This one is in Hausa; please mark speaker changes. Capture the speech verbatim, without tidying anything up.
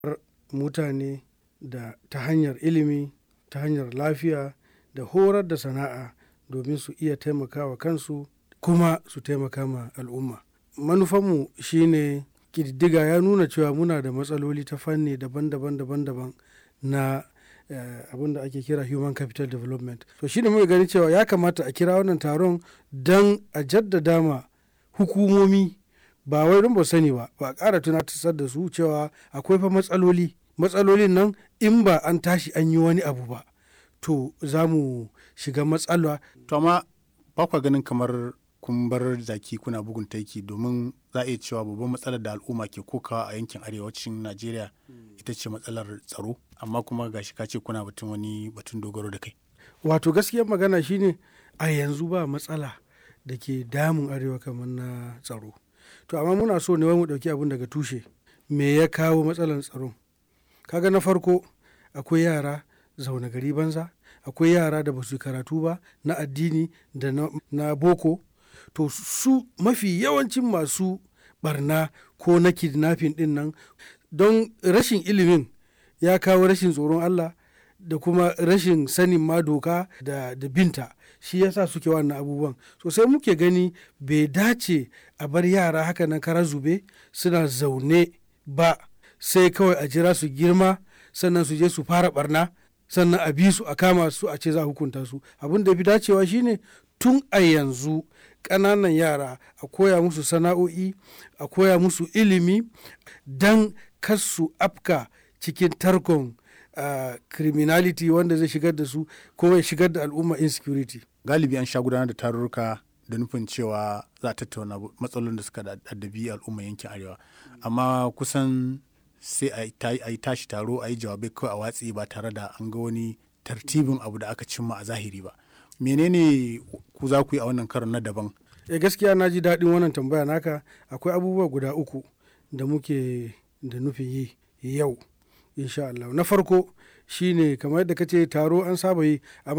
Speaker 1: mutane da ta hanyar ilimi, ta hanyar lafiya da horar da sana'a domin su iya taimakawa kansu kuma su taimaka ma al'umma. Manufanmu shine ƙididdiga ya nuna cewa muna da matsaloli ta fanni daban-daban daban-daban na uh, abin da ake kira human capital development. To shine muka gani cewa ya kamata a kira wannan taron don a jaddada ma hukumomi, ba wai don ba sani ba, ba a ƙara tunatar da su cewa akwai fa matsaloli. Matsalolin nan in ba an tashi an yi wani abu ba, to za mu shiga matsala.
Speaker 2: To amma ba kwa ganin kamar kun bar zaki kuna bugun taiki, domin za a iya cewa babban matsalar da al'umma ke kokawa a yankin arewacin Najeriya ita ce matsalar tsaro, amma kuma gashi ka ce kuna batun wani batun dogaro da kai.
Speaker 1: Wato gaskiyar magana shine a yanzu ba matsala da ke damun arewa kamar na tsaro. To amma muna so ne mu ɗauki abin daga tushe. Me ya kawo matsalar tsaron? Kaga na farko akwai yara zaune gari banza, akwai yara da ba su karatu ba na addini da na, na boko. To su mafi yawancin masu barna ko na kidnapping din nan, don rashin ilimin ya kawo rashin tsoron Allah da kuma rashin sanin ma doka da, da binta, shi yasa suke wannan abubuwan. So sai muke gani bai dace a bar yara haka nan kara zube suna zaune ba, sai kawai a jira su girma sannan su je su fara barna, sannan a bi su a kama su a ce za a hukunta su. Abin da fi dacewa shine tun a yanzu ƙananan yara a koya musu sana'o'i, a koya musu ilimi don kar su afka cikin tarkon uh, criminality wanda zai shigar da su kuma ya shigar da al'umma insecurity.
Speaker 2: Galibi an sha gudanar da tarurruka da nufin cewa za a tattauna matsalolin da suka addabi al'umma yankin arewa, amma kusan sai a yi tashi taro a yi jawabai kawai a watsi ba tare da an ga wani tartibin abu da aka cimma a zahiri ba. Menene ku za ku yi a wannan karon na daban?
Speaker 1: E gaskiya na ji daɗin wannan tambaya naka. Akwai abubuwa guda uku da muke da nufin yi yau insha Allah. Na farko shine kamar yadda kace taro an saba yi, amma